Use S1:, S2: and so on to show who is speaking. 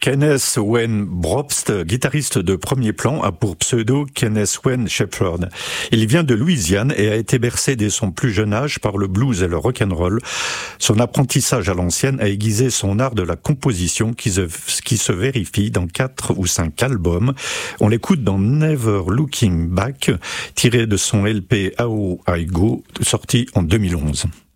S1: Kenneth Wayne Probst, guitariste de premier plan, a pour pseudo Kenneth Wayne Shepherd. Il vient de Louisiane et a été bercé dès son plus jeune âge par le blues et le rock'n'roll. Son apprentissage à l'ancienne a aiguisé son art de la composition qui se vérifie dans 4 ou 5 albums. On l'écoute dans Never Looking Back, tiré de son LP How I Go, sorti en 2011.